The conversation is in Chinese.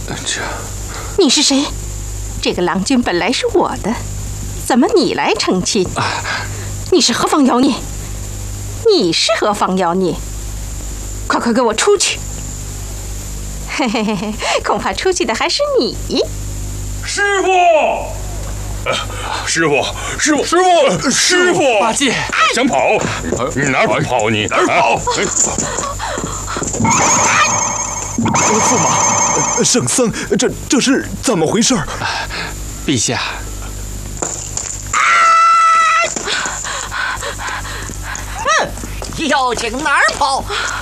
你是谁？这个郎君本来是我的，怎么你来成亲？你是何方妖孽？你是何方妖孽？快给我出去！嘿嘿嘿嘿，恐怕出去的还是你。 师傅，师傅！ 八戒， 想跑？你哪儿跑？你哪儿跑？ 驸马，圣僧，这是怎么回事？ 陛下。 究竟哪儿跑？